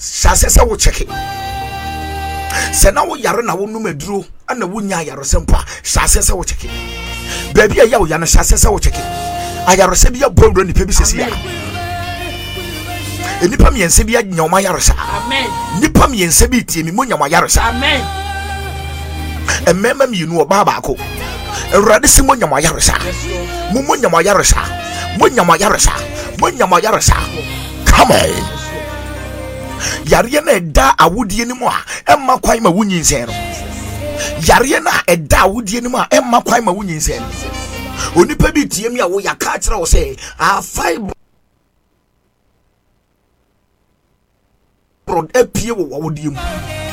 Shase se wo check it. Se na wo yare na wo num aduro ana wo nya yare sempa shase se wo check it. Baby ya wo ya na shase se wo check it. Ayare se bia bro ni pebi sesi ya. Enipa miense bia nyoma yare sa. Amen. Nipa miense bi tie mi mo nyoma yare sa. Amen. Emema mi nu oba ba ko. Ewurade se mo nyoma yare sa. Mo nyoma yare sa. Mo nyoma yare sa. Mo nyoma yare sa. Come on. Yare na eda awudie ni mu a emma kwan ma wunyin no. Yare na eda awudie ni mu a emma kwan ma wunyin no. Onipa bi tie mi a wo ya ka kira wo say a five broad apie wo awudie mu.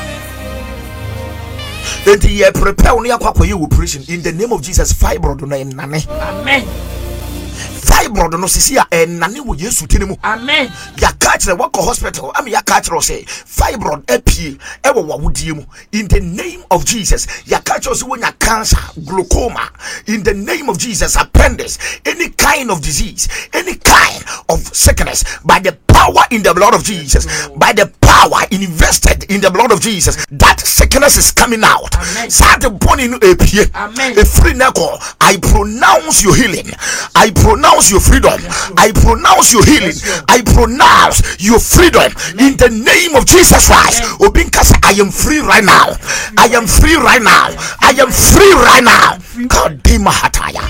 Enti ye prepare on yakwakoye operation in the name of Jesus. Fibroid no enane. Amen. Fibroid no sisi a enane wo Yesu tinimu. Amen. Ya catch the work hospital. Am ya catch ro say fibroid apie e wo wawudie mu in the name of Jesus. Ya catch us when ya cancer, glaucoma in the name of Jesus, appendix, any kind of disease, any kind of sickness by the power in the blood of Jesus, by the power invested in the blood of Jesus, that sickness is coming out. Start born in a free neck. I pronounce your healing. I pronounce your freedom. I pronounce your healing. I pronounce your freedom in the name of Jesus Christ. Obinkasa, I am free right now. I am free right now. I am free right now. God damn hataya.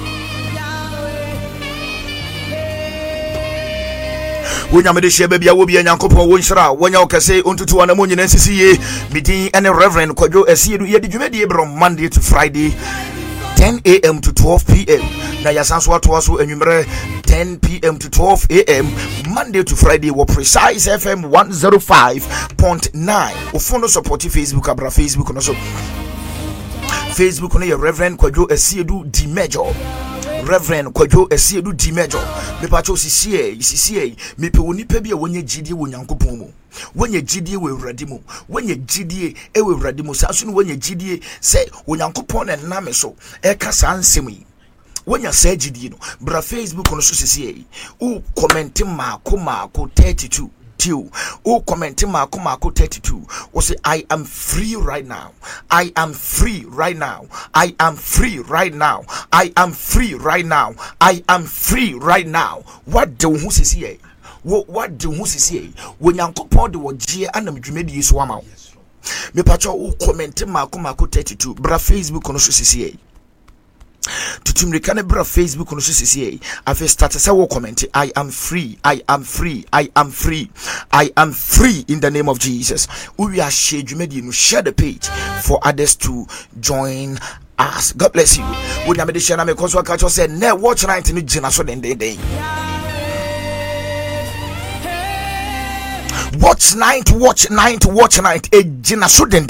Wonya me de hye bia wo bia nyankopon wo nhyira wonya okese ontutu ana mo nyina sisiye midin ene reverend Kwadwo Asiedu ye de dwumadi ebrom Monday to Friday 10 a.m. to 12 p.m. na yasanso atoaso anwumere 10 p.m. to 12 a.m. Monday to Friday wo Precise FM 105.9 ofono support Facebook abra Facebook no so Facebook no ye Reverend Kwadwo Asiedu di Major. Reverend Kwadwo Asiedu di Major. Me pacho sisiye me pe woni pa bia wonye gidie wo Nyankopon mu. Wonye gidie we Awurade mu. Wonye gidie e we Awurade mu. Sa so no wonye gidie se wo Nyankopon na name so e ka sa nsem yi. Wonya sa gidie no. Bra Facebook no so sisiye. O comment mako 32. Oh, comment Marco 32. Or say, I am free right now. I am free right now. I am free right now. I am free right now. I am free right now. What do who says here? What do who says here? When Yankopon the Wajia and the Jumedi is Wama. Me pacho comment Marco 32. Bra Facebook on the tutumrika bra Facebook no so sisi afi start say wo comment I am free. I am free. I am free. I am free in the name of Jesus. We are share the page for others to join us. God bless you. We na me de share na me cause what catch say na watch night ni gina so den. Watch night e gina so den.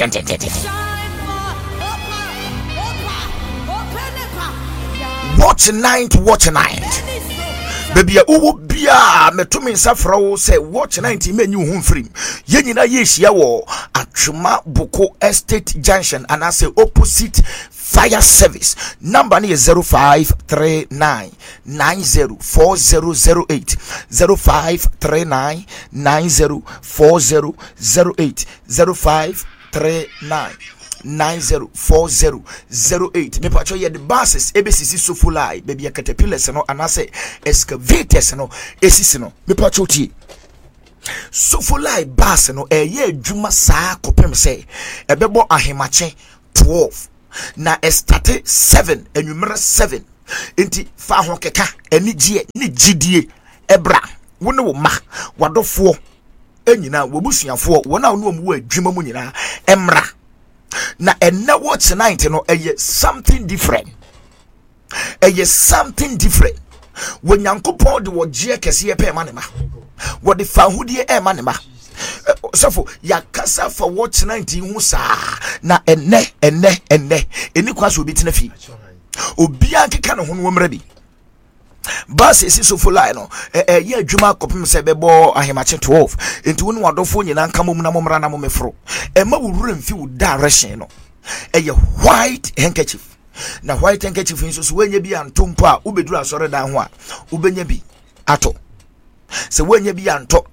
Watch night. Baby, uwo bia metumi nsafra wo say watch night menu hu mfrim. Ye nyina ye hia wo Atwema Boko Estate Junction and I say opposite fire service. Number ni 0539904008. 0539904008. 0539904008. Me pacho ye the buses ebesisi so fulai baby caterpillars no anase excavators no esisi no me pacho tie so fulai bus no eye adwuma saa kopem se ebebo ahemache 12 na estate 7 enumere 7 enti fa ho keka enigie ni gidie ebra wone wo ma wadofo enyina wobusuafo wona wo no wo adwuma mu nyina emra na enne watch night no something different. Something different. When Yankopon de wojie kese pe manema. Wo de fa hudie e manema. So ya kasa for watch night hu saa na enne eni kwaso obi tena fi. Obi akeka no ho no mra bi. Bus esi so fulai no ye adwuma kopem se bebo ahemache 12 enti wonu wadofo nyina nka mom na momra na momefro ema wurure mfi wo direction no white handkerchief na white handkerchief nso so wenye bi anto mpo a ubedura asore dan ho a ubenya bi ato se wenye bi anto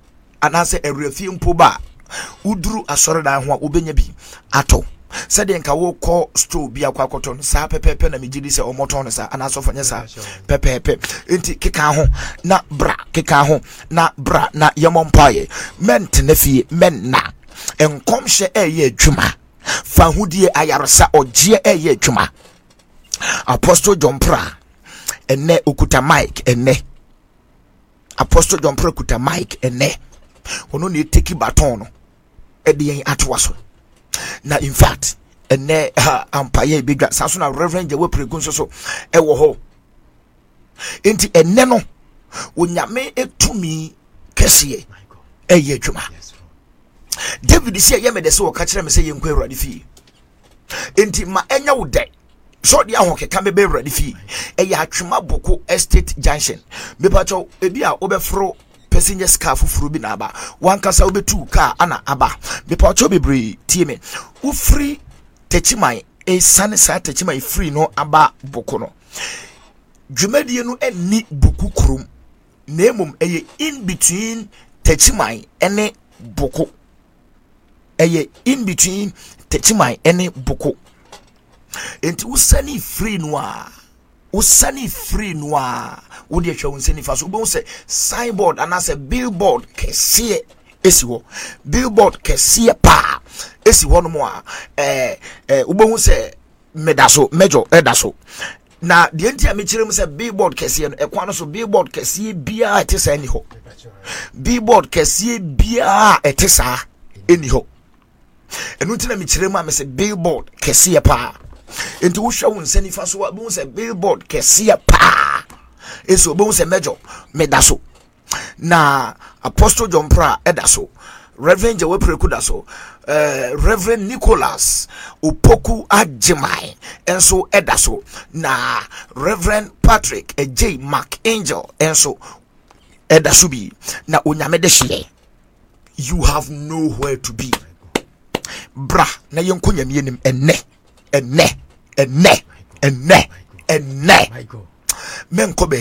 anase erefie mpo ba uduru asore dan ho a obenya bi ato sede nka wo ko store bi akwakoto no sa pepepe na megidi se omoto no sa anaso fanye sa pepepe enti keka ho na bra keka ho na bra na yemompaye ment na fie men na enkomhye eye adwuma fa hudie ayaresa ogye eye adwuma Apostle John Pra ene okuta mic ene Apostle John Pra okuta mic ene ono ne take baton no e de yen atwaso na in fact ene ampaye bigwa saso na Reverend Jewe Pregun so e wo ho enti ene no onyame etumi kese eye adwuma David say ye me de so ka kire me say ye nkwa Awurade fi enti ma enya wo dai so dia ho keka me be Awurade fi e ya atwema boko estate junction me pacho ebi a obefro passenger car fufuru bi na aba wankasa obetu car ana aba me pacho bebre tie me wo free techimai e sane sa techimai free no aba boko no dwumadie no eni buku krum na emom eye in between techimai ene boko eye in between techimai ene boko enti usani free noa wo de hwa unsani fa so bo se signboard anase billboard kese esi ho billboard kese pa esi ho no mo a wo se medaso mejo edaso na de enti a me kire mu se billboard kese no ekwa no so billboard kese bia etesa ni ho billboard kese bia etesa eni ho enu ntina me kire mu a me se billboard kese pa enti wo hwa unsani fa so wo se billboard kese pa eso bo se mejo medaso na Apostle John Pra edaso Reverend Jewe Preku daso Reverend Nicholas Opoku Ajimai enso edaso na Reverend Patrick J Mark Angel enso edaso bi na onyame de hye you have nowhere to be bra na yenko nyame enim enne menko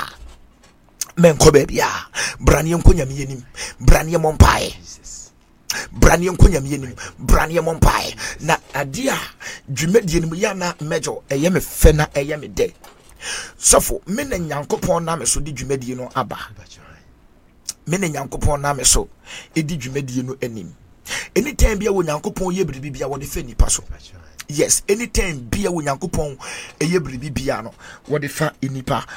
baby brani yenko nyame enim brani mompae brani yenko nyame enim brani mompae na adia dwumadie nim ya na mejo eye me fe na eye me de sofo me na nyankopon na me so di dwumadie no aba me na nyankopon na me so edi dwumadie no anim anytime bia wo nyankopon ye bribi bia wo de fe nipa so yes anytime bia wo nyankopon eye bribi bia no wo de fa enipa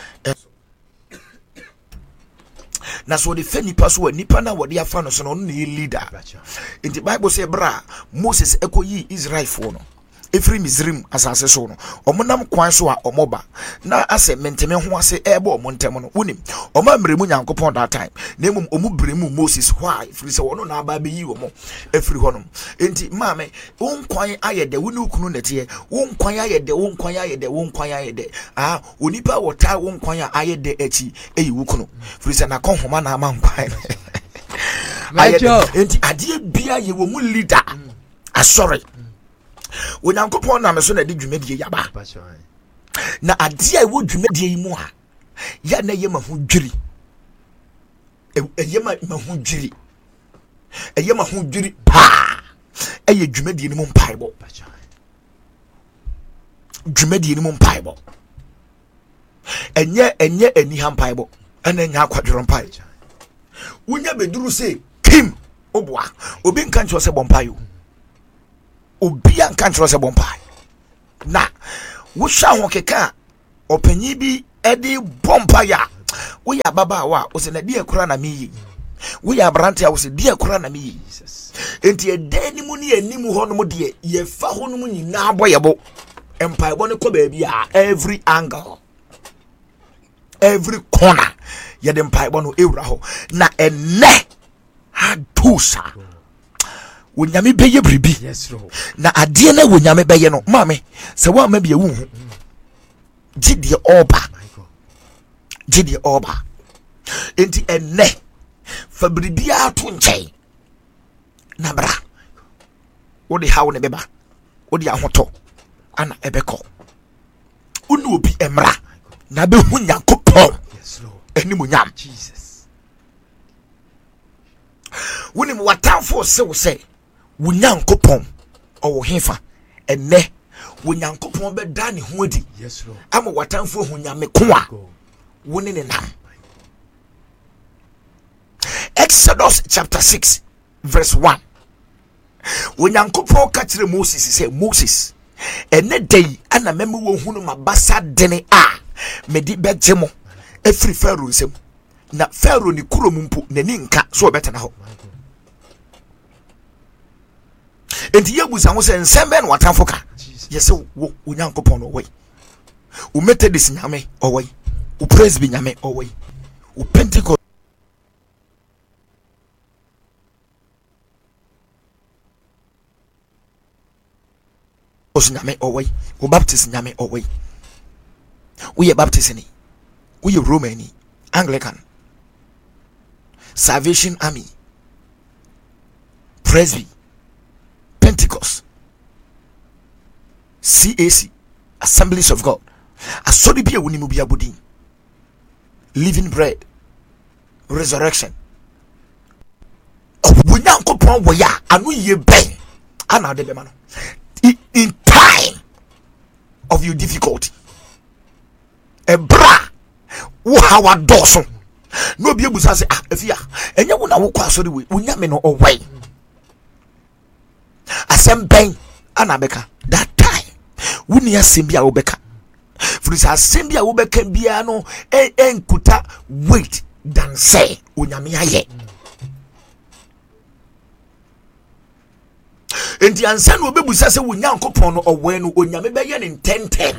na so de fe nipa so nipa na wo de afa no so no na leader in the Bible say bra Moses ekoyi Israel fo no efiri Misrim asase so no omonam kwan so a omoba na ase menteme ho ase ebe omontem no wonim omamremu nyankopon that time na emum omubremu Moses why efiri se wono na aba be yi omo efiri honom enti maame wonkwan ayede woni ukunu nete wonkwan ayede onipa wota wonkwan ayede achi eyi wukunu efiri se na konhoma na amankwan enti ade bia ye wo mu leader sorry Onyankopon na me so na di dwumadie yaba na ade a wo dwumadie yi mu a ya na ye mahudwiri eye mahudwiri pa eye dwumadie ni mu mpaibo enye eni ha mpaibo ana nya akwadworo mpai wonya beduru se kim obwa obi nka ncho se bompayo obia nka ncho se bompai na wo sha ho keka opanyi bi edi bompaya wo ya baba wa o se na die kura na mi wo ya brante ya wo se die kura na mi enti edani mu ni animu ho no mo de ye fa ho no mu nyina aboyebo empire bo ne ko ba bia every angle every corner ye de empire bo no ewra ho na enne hadusa wonyame beye bribi na ade na wonyame beye no mame se wa ma bia wu hu gidie oba enti enne fa bribi ato nchen na bra wo de hawo ne beba wo de ahoto ana ebeko unu obi emra na be hu nyankopon eni munyam Jesus When him watamfo say wo Nyankopon owo hefa ene wo Nyankopon be da ne ho adi. Yes, Lord. Ama watamfo hu nyame ko a wo ne nam. Exodus chapter 6 verse 1. Wo Nyankopon ka kire Moses say, Moses ene day ana meme wo hunu mabasa dene a medi bejemo efri Pharaoh nsem na Pharaoh ni kuro mumpu nani nka so obetena ho. Enti yebusa ho se nsembe na watamfo ka yese wo Nyankopon no we wo Methodist nyame owe wo Presby nyame owe wo Pentecost nyame owe wo Baptist nyame owe wo ye Baptist ni wo ye Roman ni Anglican Salvation Army Presby Pentecost CAC Assemblies of God asori bia woni mu bia bodin Living Bread Resurrection wo Nyankopon wo ya anu ye ben ana de be ma no in time of your difficulty ebra wo hawa doso no bi ebusa se afia enye wo na wo kwa asori we unyame no owai asem ben ana beka that time wuni asem bia wo beka frisa asem bia wo beka bia no enkuta wait than say unyame aye. Enti ansa no obebusa se wo Nyankopon no owai no onyame be ye ne 10:10.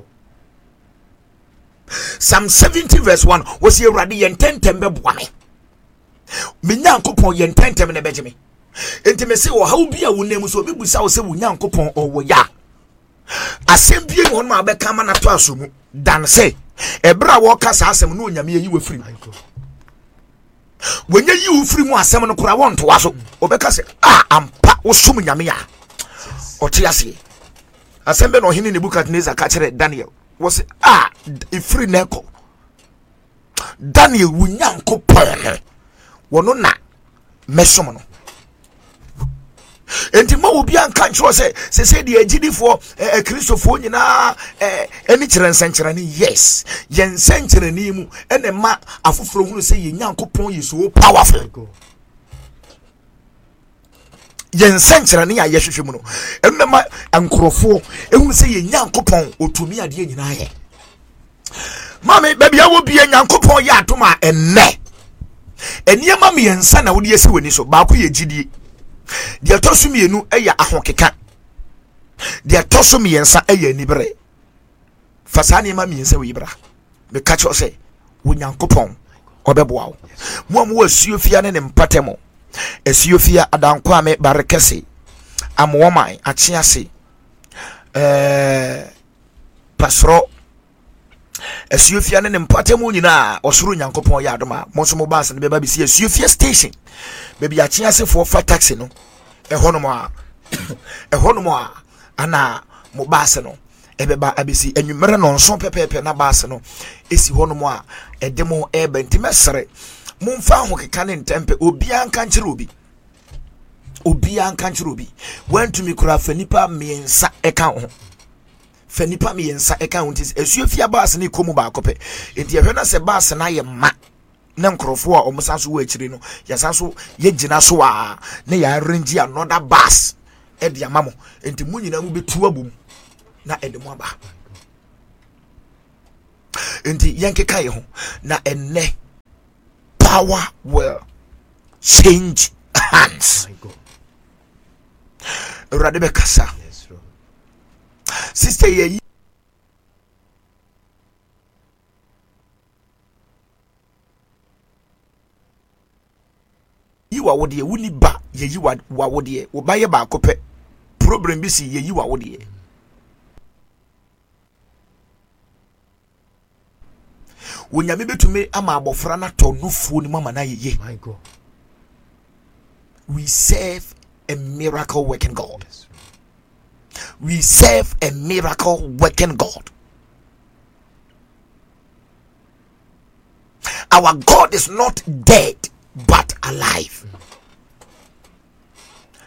Psalm 70 verse 1 was ye radi ye 10:10 be boa me Nyankopon ye 10:10 ne beje me. Enti me se wo ha obi a wo nem so obebusa wo se wo Nyankopon owo ya asem bie won ma be ka ma na to asomu dan se ebra wo ka sa asem no onyame yi wo firi wenye yi wo firi mu asem no kura won to waso obeka se ampa wo sum nyame ya ote ase asem be no hini Nebukadnezar ka kire Daniel was ifri neko Daniel wo Nyankopon wono na mesom no. Enti ma obi anka nchro se de agidifo Kristofo nyina eni kirensenkyerani yes yen senkyerani mu ene ma afoforo hunu se ye Nyankopon ye so powerful yen senkyerani ya yehwehwe mu no ene ma ankrofo ehunu se ye Nyankopon otumi ade nyina ye mame baby awo bia Nyankopon ya atoma enne eniema me yensa na wode yesi wani so baako ye gidie dia toso mienu eya ahokeka dia toso miensa eya nibre fasane ma miensa we ibra me catch o say wo Nyankopon obeboa wo mo am wo asuofia ne mpatemo asuofia adanko ame barekese amwoman achiase pasro asuofia ne mpatemo nyina osoro Nyankopon ya adoma mo so mo baas ne beba bi si asuofia station baby achiase for taxi no ehono mo ana mo baas no ebeba abisi enwumere no nso pepepe na baas no esi hono mo a edemo ebe ntimesere mumfa ho keka ne ntempe obi anka nkyere obi wantumi kura fanipa miensa eka ho fanipa miensa eka ho ntis esuofia baas ne komu ba akope enti ehwe na se baas na ye ma na nkrofo a omusanso wo akire no yasanso ye gina so a na ya arrange another bus e de amamo enti munyina mu betu abum na edemo aba enti yankeka ye ho na enne power will change hands. Radebe kasa sister ye yiwa wode wuni ba ye yiwa wa wode wo ba ye ba akopɛ problem bi si ye yiwa wode wonyame betume ama abofra na to nufuo ni mama na ye. My God, we serve a miracle working God. We serve a miracle working God. Our God is not dead but alive.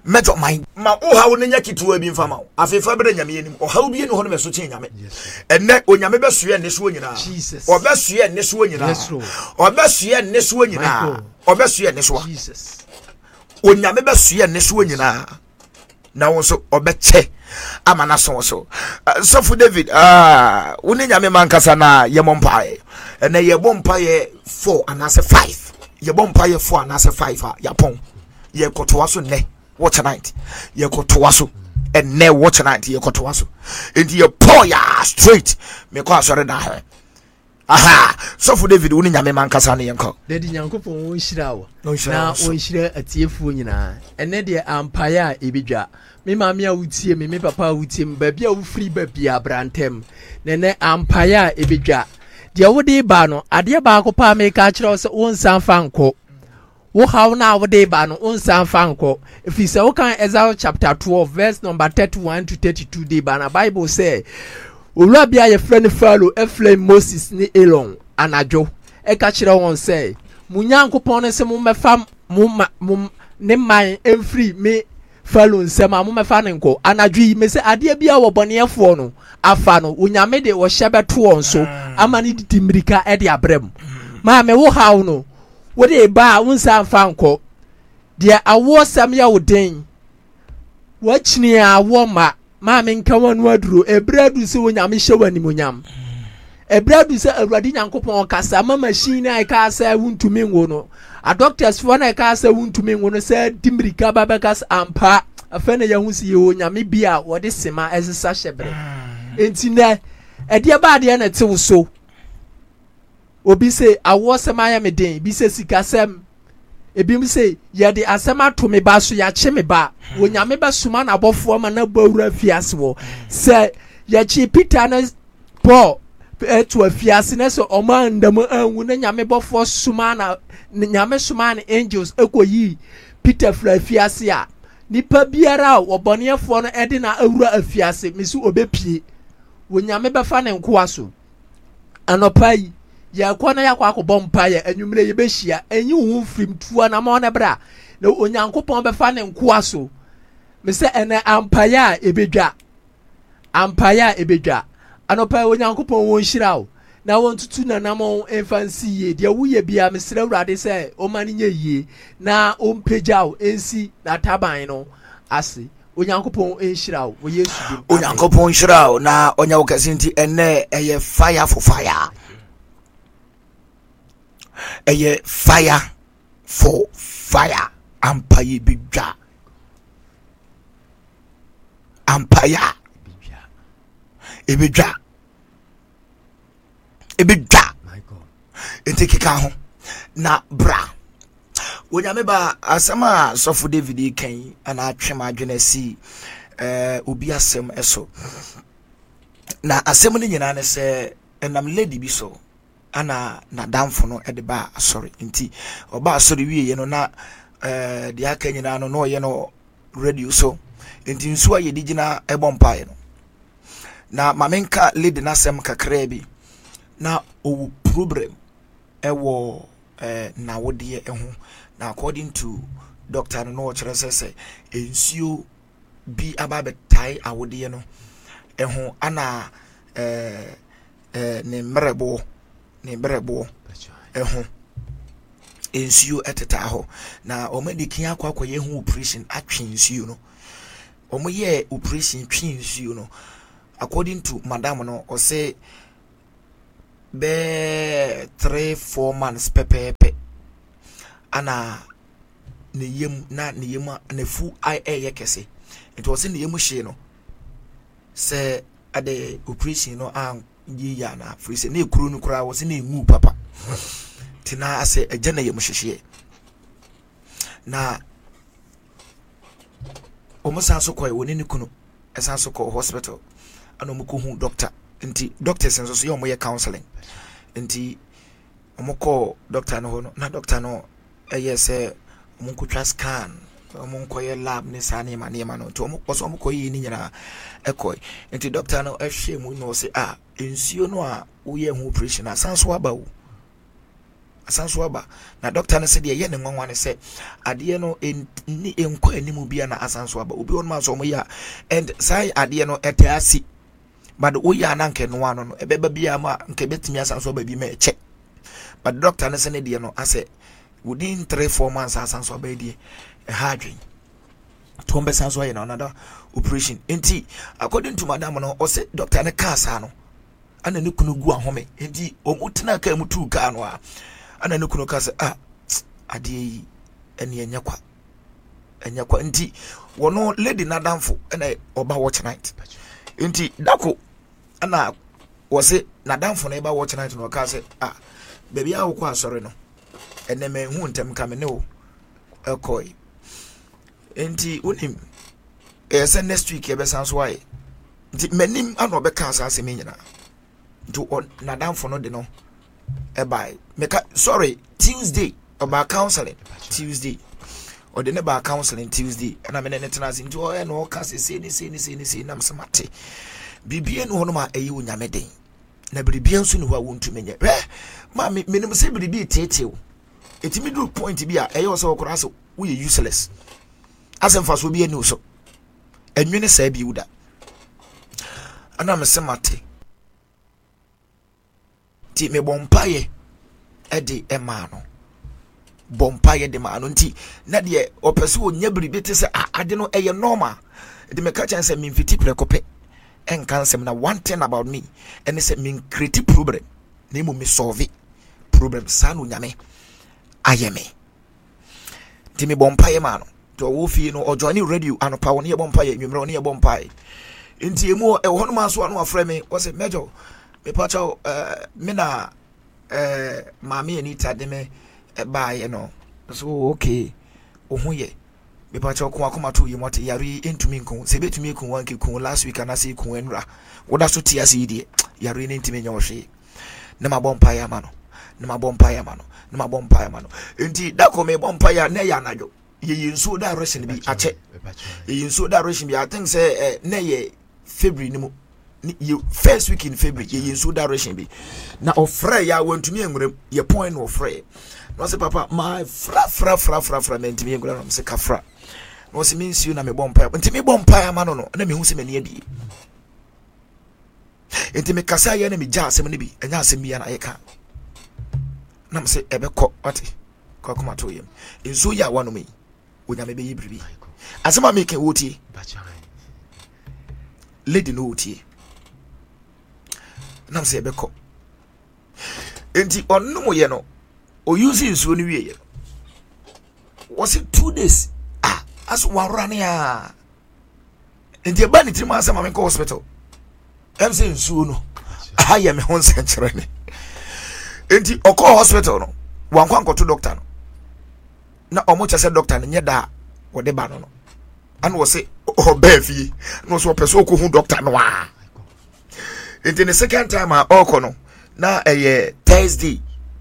Mejo ma o ha wo nya kitu abi mfa ma afefa bere nyame anim o ha obi ni ho no meso kye nyame enne onyame besoe ne so nyina obesoe ne so nyina obesoe ne so nyina obesoe ne so Jesus onyame besoe ne so nyina na won so obeche amana so Sofo David wo ne nyame mankasa na ye mompae enne ye bompae 4 anase 5 ye bompae 4 anase 5 yapon ye kotowa so ne watch tonight ye kotowa so and ne watch tonight ye kotowa so enti ye pour ya straight me kwa sore na he aha Sofo David wo ni nyame mankasa ne yenko dedi nyankopon wo hira wo na wo hira atiefu nyina ene de ampaya ebidwa me maame a wutie me papa a wutie me ba bia wo free ba bia brantem ne ampaya ebidwa de wo de ba no ade ba ko pa me ka kire wo se wo nsan fa nko wo how na wo de ba no unsan fanko if you say wo kan Isaiah chapter 12 verse number 31 to 32 de ba na Bible say owura bia ye friend Pharaoh efle Moses ni Elon anajo e ka kire won say munyankopon ne se mo mefa mo ne man every me Pharaoh nsema mo mefa ne nko anajo yi me se ade bia wo bonefo no afa no onyame de wo hyebeto won so amani dimirika e de abrem ma me wo how no what a bar unsan fanko dear awo sam ya wodin watch near woma mammy nkawan wadru ebradu se wonyame hyewa nimonyam ebradu se awradi nyankopon kasa ma machine ai ka sa wuntumi ngo no a doctors for na ka sa wuntumi ngo no se dimrika babakas ampa afene ya hu se ye wonyame bia wode sema ezesa hyebre enti na ede ba de na tew so obi say awo sema ya me den bi say sikasem ebi mi say ye de asema to me ba so ya che me ba wonyame ba suma na abofo ma na bawura fiase wo say ya chi Peter na Paul to afiase na so o ma ndam anwu na nyame bofo suma na nyame suma na angels ekoyi Peter fra afiase a nipa biara wo bonefo no ede na awura afiase mi so obepie wonyame ba fa ne nkoa so anopai ya kwana ya kwa akobompa ya enwumre ye behia enyi hu frim tuwa na ma ona bra na onyankopon be fa ne nkoa so me se ene ampaya ebedwa anopa onyankopon won hira wo na won tutu na namo enfansi ye de wuye bia me sira urade se o mani nye ye na o mpeja wo ensi na taban no ase onyankopon enhira wo Yesu dim onyankopon hira wo na onya wo kasinti ene eye fire for fire eye fire for fire ampaye bidwa ampaya ebidwa my God entekeka ho na bra wonyame ba asema Sofo David kan ana atwema adwena si obi asem eso na asem ne nyina ne se enam lady bi so ana na damfo no ede ba sorry nti oba sorry wiye no na de aka nyina no no ye no radio so nti nso aye digina ebompa no na mamenka lady na sem kakra bi na owu problem ewo na wode eho na according to doctor no chere say ensuo bi ababetai awode no eho ana ne mrebo eho ensuo eteta ho na omedikin akwa ye hu operation atwe ensuo no omoye operation twe ensuo no according to madam no o say be 3-4 months pepepe ana ne yem na ne yem na fu ye kese it was in the yem hye no say ade operation no an yi ya na freeze na ekuru no kura was na emu papa tina ase eje na yem hye na omusa so koy woni ne kunu esan so ko hospital ana omuko hu doctor nti doctors nso so yomo ye counseling nti omuko doctor no ho no na doctor no say omuko twa scan omuko ye lab ne sane ma no to omuko yi ni nyina ekoy nti doctor no ahwe mu no say ensuo no a wo ye hu operation asan so aba wo asanso aba na doctor no said ye ne nwanwa ne say ade no ni enko animu bia na asanso aba obi won ma so mo ya and sai ade no etiasi but wo ya na nke no ano no ebeba bia ma nke betimi asanso aba bi ma eche but doctor no say ne de no ase within 3-4 months asanso aba die e hardwin tombe sanso ye na another operation enti according to madam no o say doctor ne ka sa no ana ne kunu gu ahome enti omutena ka mutu ka no a ana ne kunu ka se ade yi ene enyakwa enti wono lady nadamfo ena oba watch night enti dako ana wo se nadamfo na eba watch night no ka se baby a wo kwa asore no ene me hu ntem ka me ne wo ekoi enti unim say next week ebe sanso wae nti manim ana obeka asase me nyina nti nadamfo no de no by meka sorry Tuesday about counseling Tuesday or the neighbor counseling Tuesday and I'm in an international into all and all cast say nam samate bibia no hono ma ayi onyameden na bibia nso ne ho awon tu menye ma menim say bibi tete o etimi do point bi a eyo so okora so we useless asem fa so bi ani so enwene sa bi wuda ana me semate ti me bompaye edi ema no bompaye de ma no nti na de opese onya biribi te se ade no eye normal de me ka chan se me fiti prekope en kan se na one thing about me and say me create problem na mo me solve problem sa no nyame ayeme ti me bompaye ma no to wo fie no ojoni radio anopa wo ne bompaye nwumre wo ne bompaye nti emu e ho no ma so anu afre me wo se major me pacho me na mami anita de me bae no so okay ohuye me pacho ko akoma to yimote yare entumi nkon se betumi nkon wanke kon last week na se kon enra woda so tia se yide yare ne ntimi nya ohwe na mabompa ya ma no enti da ko me bompa ya na ya najo ye yinso direction bi ache ye yinso direction bi I think say na ye February ni mu first week in February ye so direction bi na ofre ya wantumi enwrem ye point no ofre no say papa my fra mentimi enwrem no say kafra no say means you na me bompa ntimi bompa ya ma no na me hu se mani adi ntimi kasa ya na me ja asem ne bi enya asem ya na ye ka na me say ebekọ ati ko koma to yem enso ya wanu me onya me be yibribi asema me ke wotie lady no wotie nam se ebekọ enti onno ye no o use nsuo no wie ye was it 2 days as warane ya enti eba ni trima asema me ko hospital em se nsuo no ye me hon se nkyere ne enti okọ hospital no wankwa nkoto doctor no na omo chese doctor no nye da wo de ba no and wo se obefie no so person okohu doctor no into the second time okono na Thursday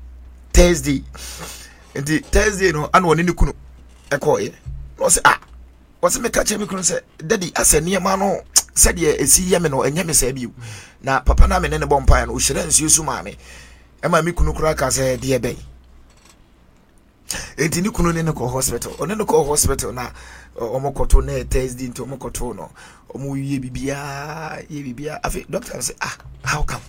into Thursday no and woni ni kunu ekoye no say what's me catch me kunu say daddy aseni ma no said ye esi ye me no enya me say bi na papa na me ne bompa no ohire nsu su ma me e ma me kunu kura ka say de be enti ni kunu ne ko hospital one ne ko hospital na omokoto na Thursday into omokoto no omo ye bibia afi doctor say how come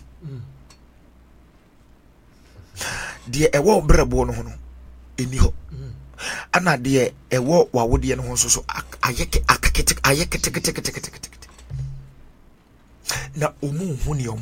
de ewo brebo no ho no eni ho ana de ewo wawode no ho so ayeke na omu hu ni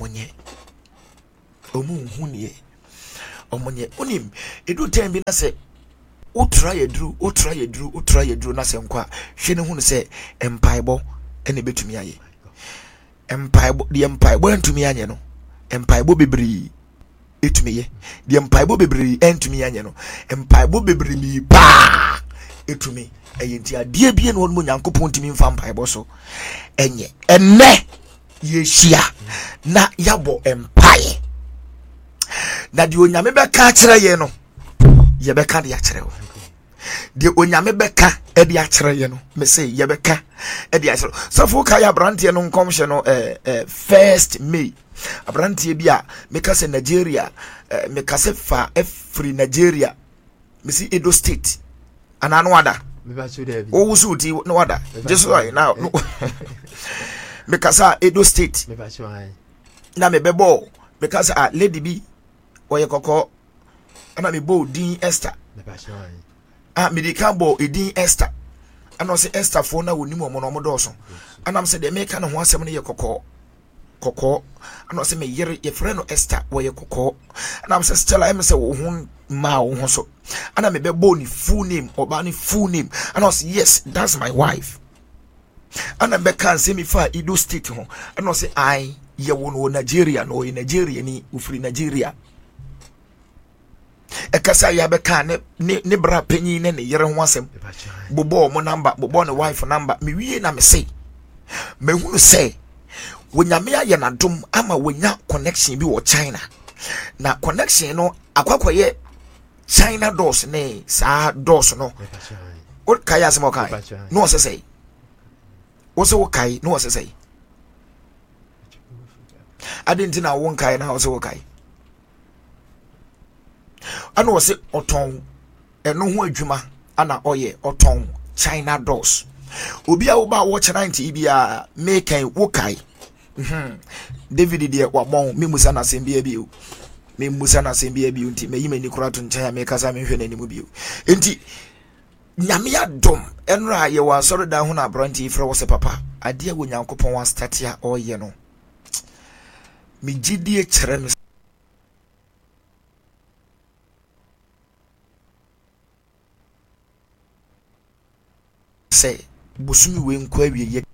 omonye onim edu tembi na se o try yedru na se nkwa hwe ne hu ne se empaibo ene betumi aye empaibo entumi anye no empaibo bebri etumi ye de empaibo bebri entumi anye no empaibo bebri mi pa etumi eyenti ade bie no mo nyankopon ntimi mfa empaibo so enye enne yeshia na yabo empaye na de onyame be ka kire ye no ye be ka de akire wo de onyame beka e de akyere ye no me say ye beka e de akyere so fo ka ya brandie no nkomhye no 1st May abrandie bi a me ka se Nigeria me ka se fa free Nigeria me see Edo State ana no ada me ba so dey o wusu ti no ada just right now me ka sa Edo State me ba so ai na me bebo me ka sa lady bi oye kokko ana me bo din Esther me ba so ai medical bo edin Esther ana say Esther fo na woni mo no mo doso ana say de make na ho asem ne ye kokko ana say me yere ye frɛ no Esther wo ye kokko ana say Stella em say wo hu ma wo ho so ana me be bo ni full name oba ni full name ana say yes that's my wife ana be kan say me fa Edo State ho ana say I ye wo no Nigeria no in Nigeria ni ufri Nigeria ekasa ya beka ne bra panyin ne yere ho asem bobo mo number bobo ne wife number me wie na me say me hunu say wonyame aye na dom ama wonya connection bi wo China na connection no akwakoye China doors ne sa doors no o kai asem o kai no se say o se wo kai no se say adenti na won kai na o se wo kai ana wose oton eno ho adwuma ana oye oton China doors obi a wo ba wo chena nti bia mekan wo kai David de wabon me musa na sembia bio me musa na sembia bio nti me yima ni kura to ncha me kasa me hwe na nimu bio nti nyame adom enra ye wa soro da ho na branti fra wo se papa ade a wo nyankopon wa start ya oye no me gidie kire me say bosumi we nkwa wie